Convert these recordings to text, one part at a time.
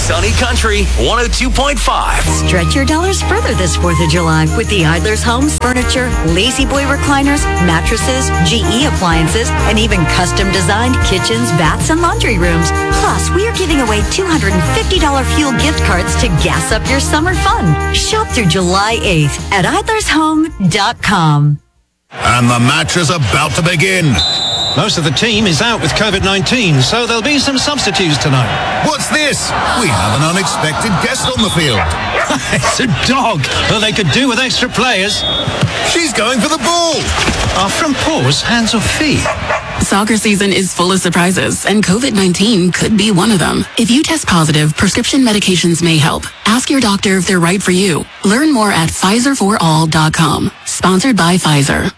Sunny Country 102.5. Stretch your dollars further this 4th of July with the Idler's Homes furniture, Lazy Boy recliners, mattresses, GE appliances, and even custom-designed kitchens, baths, and laundry rooms. Plus, we are giving away $250 fuel gift cards to gas up your summer fun. Shop through July 8th at idlershome.com. And the match is about to begin. Most of the team is out with COVID-19, so there'll be some substitutes tonight. What's this? We have an unexpected guest on the field. It's a dog. Well, they could do with extra players. She's going for the ball. Are front paws hands or feet? Soccer season is full of surprises, and COVID-19 could be one of them. If you test positive, prescription medications may help. Ask your doctor if they're right for you. Learn more at PfizerForAll.com. Sponsored by Pfizer.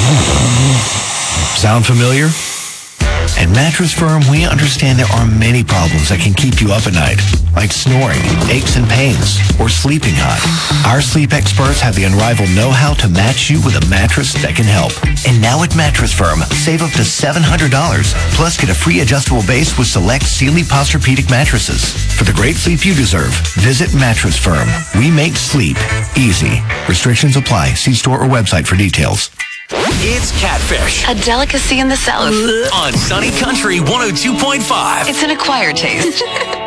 Sound familiar? At Mattress Firm, we understand there are many problems that can keep you up at night, like snoring, aches and pains, or sleeping hot. Our sleep experts have the unrivaled know-how to match you with a mattress that can help. And now at Mattress Firm, save up to $700, plus get a free adjustable base with select Sealy Posturepedic mattresses. For the great sleep you deserve, visit Mattress Firm. We make sleep easy. Restrictions apply. See store or website for details. It's Catfish A delicacy in the South. on Sunny Country 102.5. It's an acquired taste.